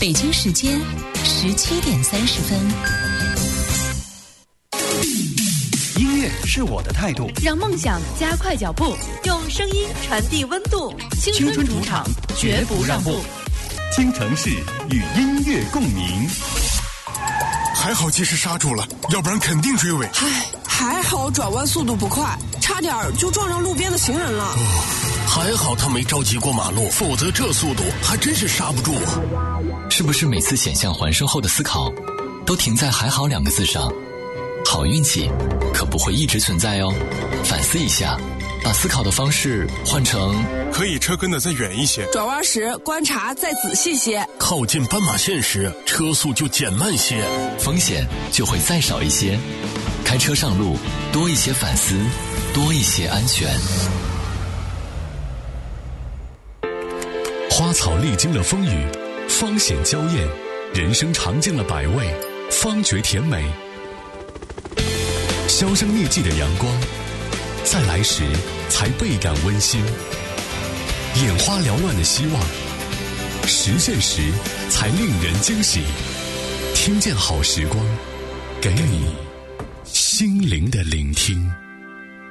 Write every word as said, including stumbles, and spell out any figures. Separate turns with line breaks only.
北京时间十七点三十分。
音乐是我的态度，
让梦想加快脚步，用声音传递温度。青春主场，绝不让步。
京城市与音乐共鸣。
还好及时刹住了，要不然肯定追尾。
唉，还好转弯速度不快，差点就撞上路边的行人了。
哦，还好他没着急过马路，否则这速度还真是刹不住啊。
是不是每次险象环生后的思考都停在还好两个字上？好运气可不会一直存在哦，反思一下，把思考的方式换成
可以车跟得再远一些，
转弯时观察再仔细些，
靠近斑马线时车速就减慢些，
风险就会再少一些。开车上路多一些反思，多一些安全。
花草历经了风雨，芳显娇艳，人生尝尽了百味，方觉甜美。销声匿迹的阳光，再来时才倍感温馨。眼花缭乱的希望，实现时才令人惊喜。听见好时光，给你心灵的聆听。